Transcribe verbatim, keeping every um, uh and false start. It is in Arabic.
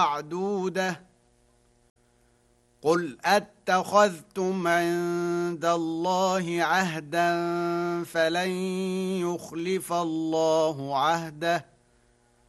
معدودة قل أتخذتم عند الله عهدا فلن يخلف الله عهده